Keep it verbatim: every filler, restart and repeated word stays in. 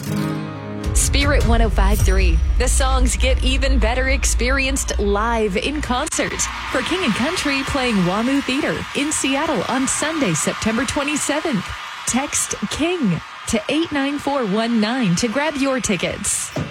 Spirit one oh five point three. The songs get even better experienced live in concert. For King and Country playing WAMU Theater in Seattle on Sunday, September twenty-seventh. Text KING to eight nine four one nine to grab your tickets.